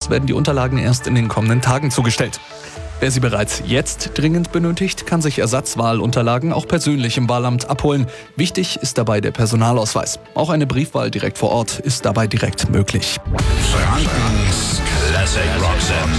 Allerdings werden die Unterlagen erst in den kommenden Tagen zugestellt. Wer sie bereits jetzt dringend benötigt, kann sich Ersatzwahlunterlagen auch persönlich im Wahlamt abholen. Wichtig ist dabei der Personalausweis. Auch eine Briefwahl direkt vor Ort ist dabei direkt möglich. Frankens Classic Rock Sender.